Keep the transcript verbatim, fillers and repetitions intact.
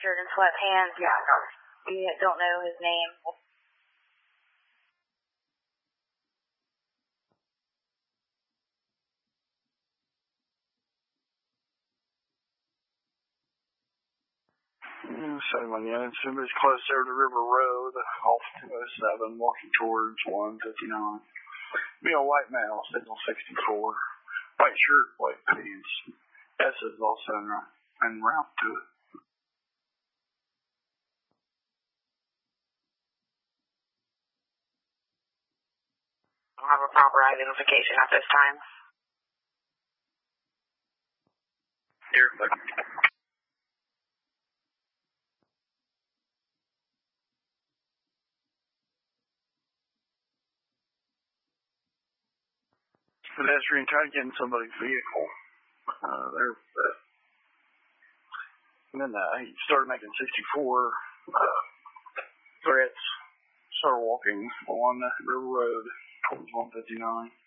shirt and sweatpants. Yeah, no. You don't know his name. Seven, yeah, somebody's close there to River Road, off two oh seven, walking towards one fifty-nine. Be a white male, signal sixty-four. White shirt, white pants. S is also en, en route to it. I don't have a proper identification at this time. Here, look. Pedestrian trying to get in somebody's vehicle. Uh, there. Uh, and then uh, he started making sixty-four uh, threats. Started walking on River Road towards one fifty-nine.